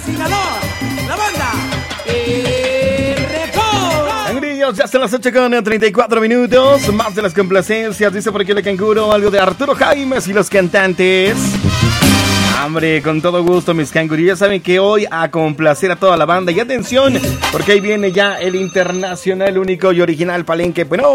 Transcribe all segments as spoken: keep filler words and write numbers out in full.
Sinaloa, la banda El Recodo. Cangrillos, ya se las ocho con treinta y cuatro minutos. Más de las complacencias, dice por aquí el canguro, algo de Arturo Jaimes y los cantantes. Hombre, con todo gusto, mis cangurillos. Saben que hoy a complacer a toda la banda. Y atención, porque ahí viene ya el internacional, único y original Palenque. Bueno.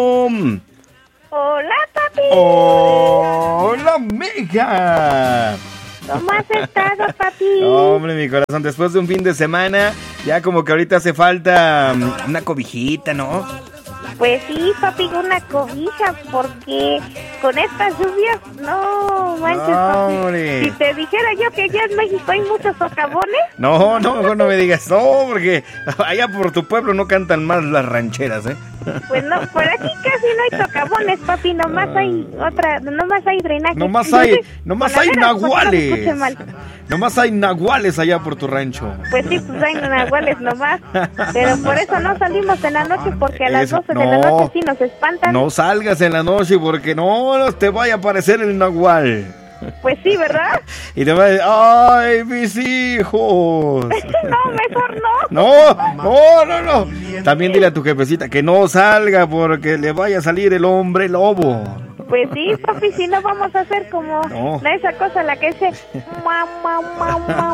Hola, papi. Hola, mija. ¿Cómo has estado, papi? Hombre, mi corazón, después de un fin de semana, ya como que ahorita hace falta um, una cobijita, ¿no? Pues sí, papi, una cobija, porque con estas lluvias, no manches, papi. Hombre. Si te dijera yo que ya en México hay muchos socavones. No, no, mejor no me digas, no, porque allá por tu pueblo no cantan más las rancheras, ¿eh? Pues no, por aquí casi no hay socavones, papi, nomás hay otra, nomás hay drenaje. Nomás hay, nomás hay nahuales. No mal. Nomás hay nahuales allá por tu rancho. Pues sí, pues hay nahuales nomás, pero por eso no salimos en la noche, porque a las Eso, doce no, de la noche sí nos espantan. No salgas en la noche porque no te vaya a aparecer el nahual. Pues sí, ¿verdad? Y te va a decir, ¡ay, mis hijos! No, mejor no. No, no, no, no. También dile a tu jefecita que no salga porque le vaya a salir el hombre lobo. Pues sí, papi, si no vamos a hacer como No. esa cosa, la que dice mamá, mamá.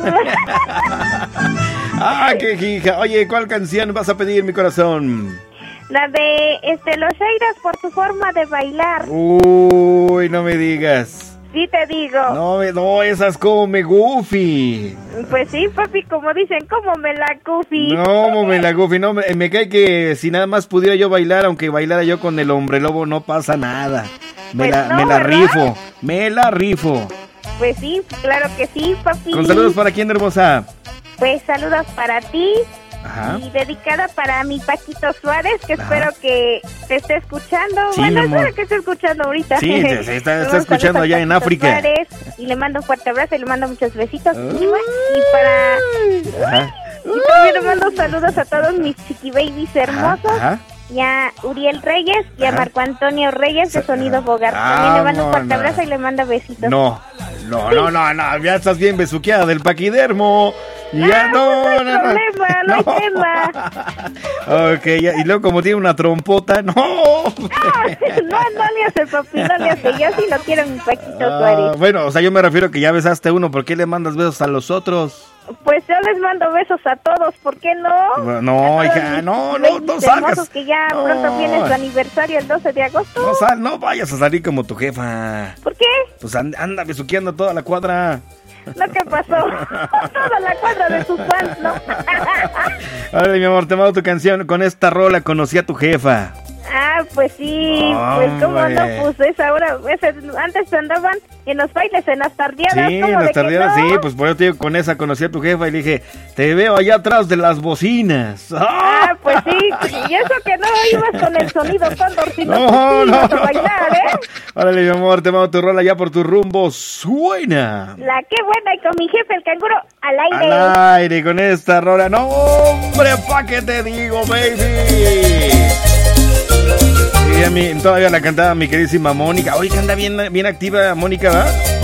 Ah, qué hija. Oye, ¿cuál canción vas a pedir, mi corazón? La de este Los Eiras, por tu forma de bailar. Uy, no me digas. Sí te digo. No, me- no, esas como me goofy. Pues sí, papi, como dicen, como me la cufi. No, me la goofy, no, me, me cae que si nada más pudiera yo bailar, aunque bailara yo con el hombre lobo, no pasa nada. Me Pues la, no, me la ¿verdad? rifo, me la rifo. Pues sí, claro que sí, papi. Con saludos para quién, hermosa. Pues saludos para ti. Ajá. Y dedicada para mi Paquito Suárez, que Ajá. espero que te esté escuchando. Sí, bueno, mi amor. espero que esté escuchando ahorita. Sí, te- se está- Le está mando escuchando saludos allá a en Paquito África. Suárez, y le mando un fuerte abrazo y le mando muchos besitos. Ay. Y para... Ajá. Y también le mando saludos a todos mis chiqui babies hermosos. Ajá. Y a Uriel Reyes y a Ajá. Marco Antonio Reyes de Sonido Bogar. Ah, También le mando un fuerte no, no. abrazo y le mando besitos. No, no, no, no, no, ya estás bien besuqueada del paquidermo. Ya no, no, no hay no, no. problema, no hay tema. Ok, ya, y luego como tiene una trompota, no. No, no le hace, papi, no le hace. Yo sí lo quiero, mi Paquito Ah, Suárez. bueno, o sea, yo me refiero que ya besaste a uno, ¿por qué le mandas besos a los otros? Pues yo les mando besos a todos, ¿por qué no? No, A todos hija, mis no, no, babies no salgas. hermosos, que ya No. pronto viene su aniversario el doce de agosto. No, sal, no vayas a salir como tu jefa. ¿Por qué? Pues and- anda besuqueando toda la cuadra. ¿No qué pasó? Toda la cuadra de sus fans, ¿no? Ay, mi amor, te mando tu canción. Con esta rola conocí a tu jefa. Ah, pues sí, pues cómo Hombre. no, pues es ahora, ese, antes andaban en los bailes, en las tardeadas. Sí, ¿cómo en de las que tardeadas, no? sí, pues por eso te digo, con esa conocí a tu jefa y le dije, te veo allá atrás de las bocinas. Ah, pues sí, y eso que no ibas con el sonido cóndor, sino No, que sí no, ibas a no. bailar, ¿eh? Órale, mi amor, te mando tu rola ya por tu rumbo. Suena. La que buena, y con mi jefe el canguro al aire. Al aire con esta rola. No, hombre, pa' qué te digo, baby. Y a mí, todavía la cantaba mi queridísima Mónica. Oye, que anda bien, bien activa Mónica, ¿va?